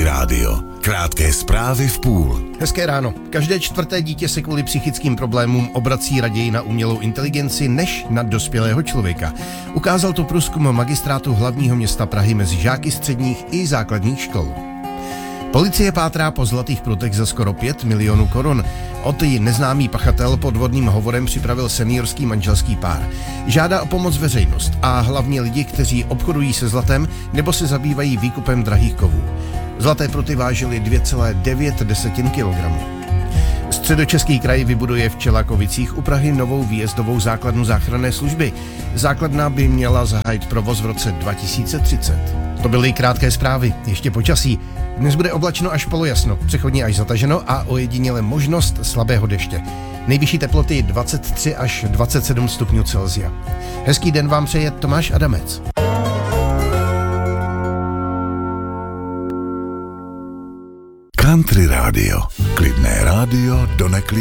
rádio. Krátké zprávy v půl. Hezké ráno. Každé čtvrté dítě se kvůli psychickým problémům obrací raději na umělou inteligenci než na dospělého člověka. Ukázal to průzkum magistrátu hlavního města Prahy mezi žáky středních i základních škol. Policie pátrá po zlatých prutech za skoro 5 milionů korun. Otý neznámý pachatel podvodným hovorem připravil seniorský manželský pár. Žádá o pomoc veřejnost a hlavně lidi, kteří obchodují se zlatem nebo se zabývají výkupem drahých kovů. Zlaté pruty vážily 2,9 kg. Středočeský kraj vybuduje v Čelakovicích u Prahy novou výjezdovou základnu záchranné služby. Základna by měla zahájit provoz v roce 2030. To byly krátké zprávy, ještě počasí. Dnes bude oblačno až polojasno, přechodně až zataženo a ojediněle možnost slabého deště. Nejvyšší teploty 23 až 27 stupňů Celsia. Hezký den vám přeje Tomáš Adamec. Country rádio. Klidné rádio do neklidného.